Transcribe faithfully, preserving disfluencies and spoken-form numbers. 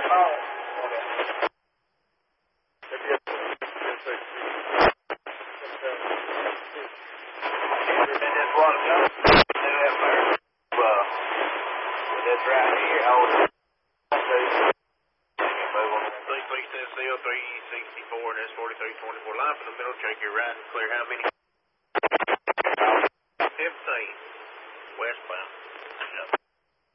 three sixty-four and that's forty-three twenty-four. Line from the middle, check your right and clear how many.